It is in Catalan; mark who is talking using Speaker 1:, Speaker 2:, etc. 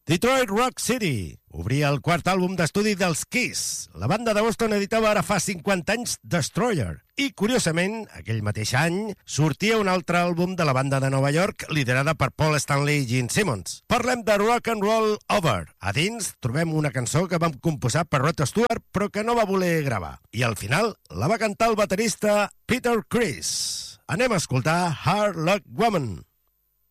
Speaker 1: Detroit Rock City obria el quart àlbum d'estudi dels Kiss. La banda de Boston editava ara fa 50 anys Destroyer. I, curiosament, aquell mateix any, sortia un altre àlbum de la banda de Nova York liderada per Paul Stanley i Gene Simmons. Parlem de Rock and Roll Over. A dins trobem una cançó que vam composar per Rod Stewart però que no va voler gravar. I al final la va cantar el baterista Peter Criss. Anem a escoltar Hard Luck Woman.